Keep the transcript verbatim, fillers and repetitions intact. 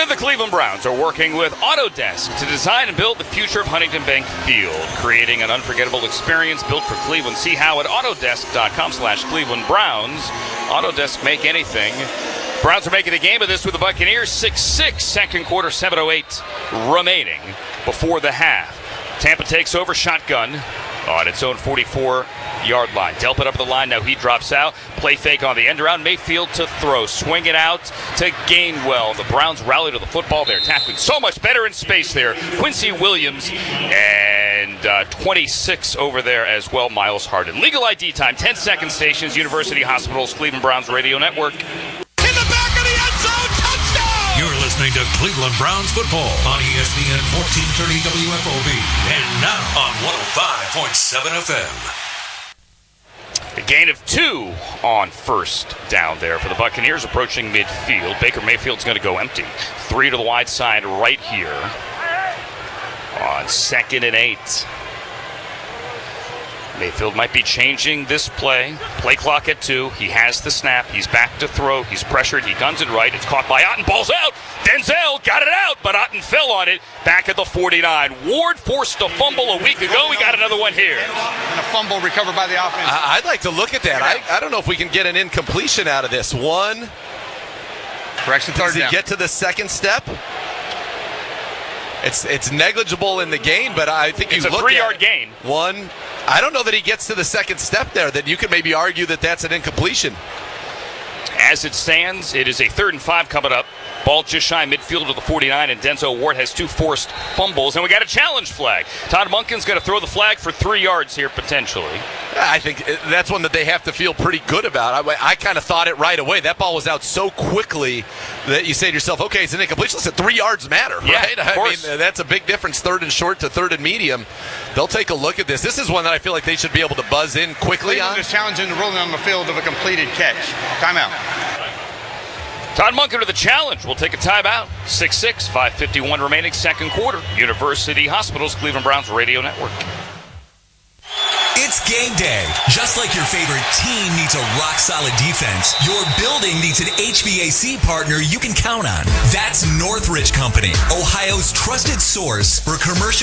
The Cleveland Browns are working with Autodesk to design and build the future of Huntington Bank Field, creating an unforgettable experience built for Cleveland. See how at autodesk.com slash Cleveland Browns. Autodesk, make anything. Browns are making a game of this with the Buccaneers. six six, second quarter, seven oh eight remaining before the half. Tampa takes over shotgun on its own forty-four-yard line. Delpit up the line, now he drops out. Play fake on the end around. Mayfield to throw. Swing it out to Gainwell. The Browns rally to the football. They're tackling so much better in space there. Quincy Williams and uh, twenty-six over there as well, Miles Harden. Legal I D time, ten second stations, University Hospitals, Cleveland Browns Radio Network. In the back of the end zone, touchdown! You're listening to Cleveland Browns football on E S P N fourteen thirty W F O B and now on one oh five point seven F M. A gain of two on first down there for the Buccaneers approaching midfield. Baker Mayfield's going to go empty. Three to the wide side right here on second and eight. Mayfield might be changing this play. Play clock at two. He has the snap. He's back to throw. He's pressured. He guns it right. It's caught by Otten. Ball's out. Denzel got it out, but Otten fell on it back at the forty-nine. Ward forced a fumble a week ago. We got another one here. And a fumble recovered by the offense. I'd like to look at that. I, I don't know if we can get an incompletion out of this. One. Correction, third Does he down. get to the second step? It's it's negligible in the gain, but I think It's you a look three-yard at gain. One. I don't know that he gets to the second step there, that you could maybe argue that that's an incompletion. As it stands, it is a third and five coming up. Ball just shy midfield to the forty-nine, and Denzel Ward has two forced fumbles, and we got a challenge flag. Todd Monken's going to throw the flag for three yards here, potentially. I think that's one that they have to feel pretty good about. I, I kind of thought it right away. That ball was out so quickly that you say to yourself, okay, it's an incompletion. Listen, three yards matter, Yeah, right? of I course. mean, that's a big difference, third and short to third and medium. They'll take a look at this. This is one that I feel like they should be able to buzz in quickly Cleveland on. is challenging the ruling on the field of a completed catch. Timeout. Todd Monken to the challenge. We'll take a timeout. six six, five fifty-one remaining, second quarter. University Hospitals, Cleveland Browns Radio Network. It's game day. Just like your favorite team needs a rock-solid defense, your building needs an H V A C partner you can count on. That's Northridge Company, Ohio's trusted source for commercial